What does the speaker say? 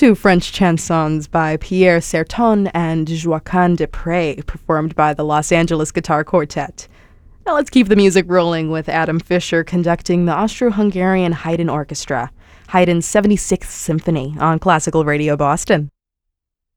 to French chansons by Pierre Serton and Joaquin Desprez, performed by the Los Angeles Guitar Quartet. Now let's keep the music rolling with Adam Fischer conducting the Austro-Hungarian Haydn Orchestra, Haydn's 76th Symphony on Classical Radio Boston.